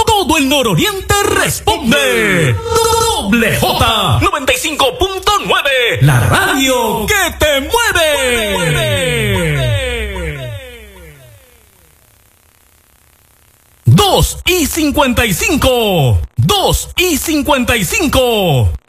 todo el nororiente responde. Doble J 95.9, la radio que te mueve. 2:55.